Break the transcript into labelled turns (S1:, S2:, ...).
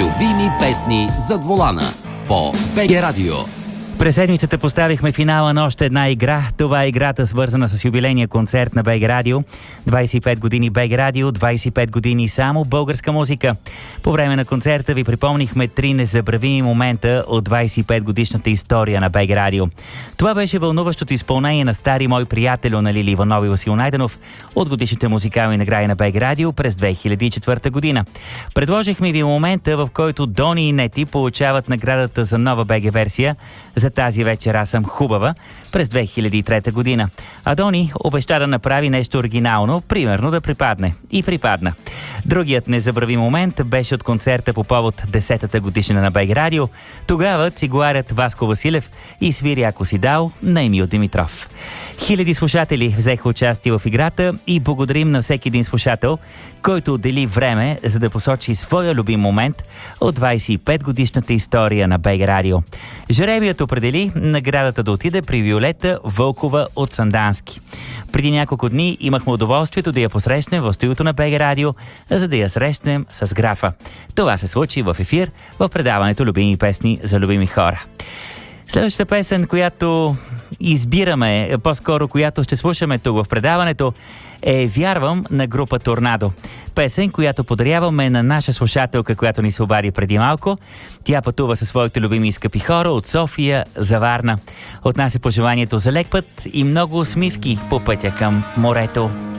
S1: Любими песни зад волана по БГ Радио.
S2: През седмицата поставихме финала на още една игра. Това е играта, свързана с юбилейния концерт на БГ Радио. 25 години БГ Радио, 25 години само българска музика. По време на концерта ви припомнихме 3 незабравими момента от 25-годишната история на БГ Радио. Това беше вълнуващото изпълнение на стари мой приятел на Лили Иванов и Васил Найденов от годишните музикални награди на БГ Радио през 2004 година. Предложихме ви момента, в който Дони и Нети получават наградата за нова БГ версия "За тази вечер аз съм хубава" през 2003 година. А Дони обеща да направи нещо оригинално, примерно да припадне. И припадна. Другият незабравим момент беше от концерта по повод 10-та годишнина на БГ Радио. Тогава цигуарят Васко Василев и свири "Ако си дал" на Емил Димитров. Хиляди слушатели взеха участие в играта и благодарим на всеки един слушател, който отдели време, за да посочи своя любим момент от 25-годишната история на БГ Радио. Жребият определи наградата да отиде при Виолета Вълкова от Сандански. Преди няколко дни имахме удоволствието да я посрещнем в студиото на БГ Радио, за да я срещнем с графа. Това се случи в ефир в предаването "Любими песни за любими хора". Следващата песен, която избираме, по-скоро която ще слушаме тук в предаването, е "Вярвам" на група Торнадо. Песен, която подаряваме на наша слушателка, която ни се обади преди малко. Тя пътува със своите любими и скъпи хора от София за Варна. Отнася пожеланието за лек път и много усмивки по пътя към морето.